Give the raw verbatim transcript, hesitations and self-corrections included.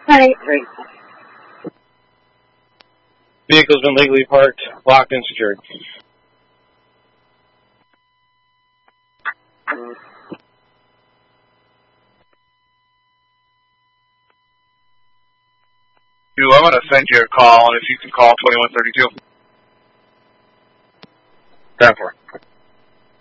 Honey, three. Vehicle's been legally parked, locked, and secured. I'm going to send you a call, and if you can call twenty-one thirty-two. ten four.